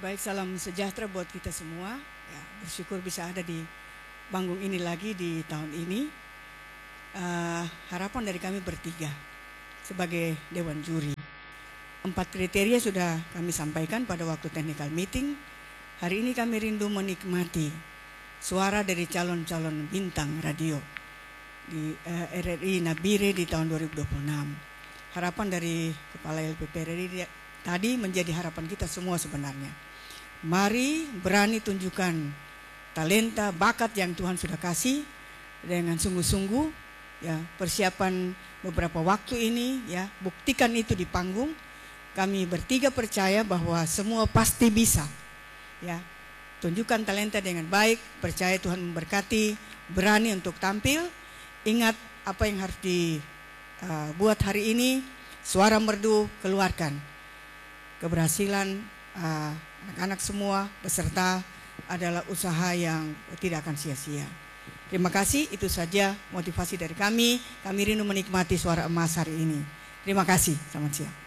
baik, salam sejahtera buat kita semua. Ya, bersyukur bisa ada di panggung ini lagi di tahun ini. Harapan dari kami bertiga sebagai Dewan Juri. 4 kriteria sudah kami sampaikan pada waktu technical meeting. Hari ini kami rindu menikmati suara dari calon-calon bintang radio di RRI Nabire di tahun 2026. Harapan dari Kepala LPP RRI tadi menjadi harapan kita semua sebenarnya. Mari berani tunjukkan talenta, bakat yang Tuhan sudah kasih dengan sungguh-sungguh, ya, persiapan beberapa waktu ini, ya, buktikan itu di panggung. Kami bertiga percaya bahwa semua pasti bisa, ya. Tunjukkan talenta dengan baik, percaya Tuhan memberkati, berani untuk tampil. Ingat apa yang harus dibuat hari ini, suara merdu keluarkan. Keberhasilan anak-anak semua peserta adalah usaha yang tidak akan sia-sia. Terima kasih, itu saja motivasi dari kami. Kami rindu menikmati suara emas hari ini. Terima kasih, selamat siang.